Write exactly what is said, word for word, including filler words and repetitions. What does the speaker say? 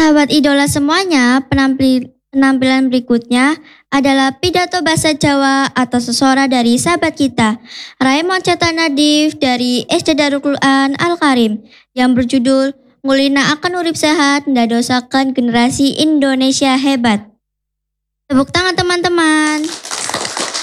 Sahabat idola semuanya, penampil- penampilan berikutnya adalah pidato bahasa Jawa atau sesora dari sahabat kita, Raymond Ceta Nadif dari S D Darul Quran Al Karim yang berjudul Ngulina akan urip sehat, ndadosaken generasi Indonesia hebat. Tepuk tangan teman-teman.